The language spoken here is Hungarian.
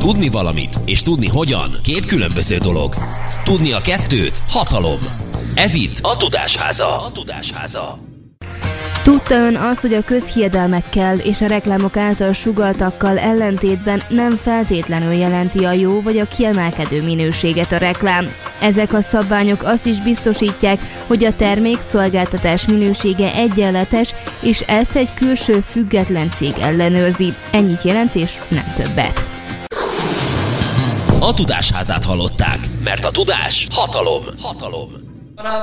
Tudni valamit és tudni hogyan két különböző dolog. Tudni a kettőt hatalom. Ez itt a Tudásháza. Tudta ön azt, hogy a közhiedelmekkel és a reklámok által sugalltakkal ellentétben nem feltétlenül jelenti a jó vagy a kiemelkedő minőséget a reklám? Ezek a szabványok azt is biztosítják, hogy a termék-szolgáltatás minősége egyenletes, és ezt egy külső független cég ellenőrzi. Ennyit jelent és nem többet. A Tudásházát hallották, mert a tudás hatalom.